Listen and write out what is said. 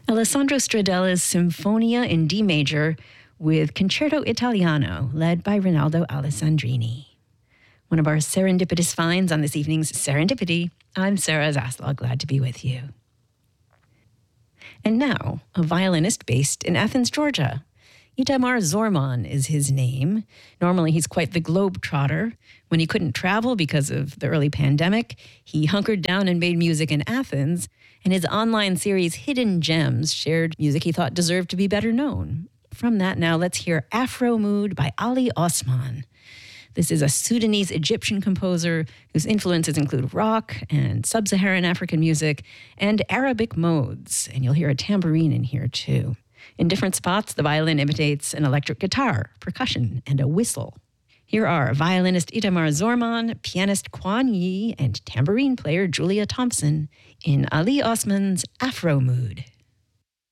Alessandro Stradella's Sinfonia in D major with Concerto Italiano, led by Rinaldo Alessandrini. One of our serendipitous finds on this evening's Serendipity. I'm Sarah Zaslow, glad to be with you. And now, a violinist based in Athens, Georgia. Itamar Zorman is his name. Normally, he's quite the globetrotter. When he couldn't travel because of the early pandemic, he hunkered down and made music in Athens, and his online series Hidden Gems shared music he thought deserved to be better known. From that now, let's hear Afro Mood by Ali Osman. This is a Sudanese-Egyptian composer whose influences include rock and sub-Saharan African music and Arabic modes, and you'll hear a tambourine in here too. In different spots, the violin imitates an electric guitar, percussion, and a whistle. Here are violinist Itamar Zorman, pianist Kwan Yi, and tambourine player Julia Thompson in Ali Osman's Afro Mood.